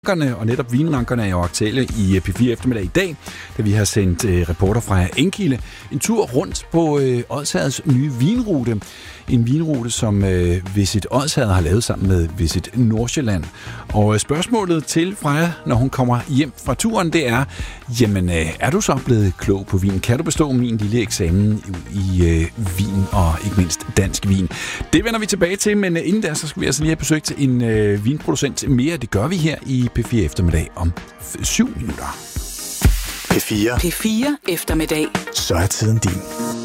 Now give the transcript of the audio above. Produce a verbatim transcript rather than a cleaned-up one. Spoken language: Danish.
Og netop vinrankerne er jo aktuelle i P fire eftermiddag i dag, da vi har sendt øh, reporter fra Enkilde en tur rundt på øh, Odsherreds nye vinrute. En vinrute, som øh, Visit Odsherred har lavet sammen med Visit Nordsjælland. Og øh, spørgsmålet til Freja, når hun kommer hjem fra turen, det er, jamen øh, er du så blevet klog på vin? Kan du bestå min lille eksamen i øh, vin og ikke mindst dansk vin? Det vender vi tilbage til, men øh, inden der, så skal vi altså lige have besøgt en øh, vinproducent mere. Det gør vi her i P fire eftermiddag om syv minutter. P fire. P fire eftermiddag. Så er tiden din.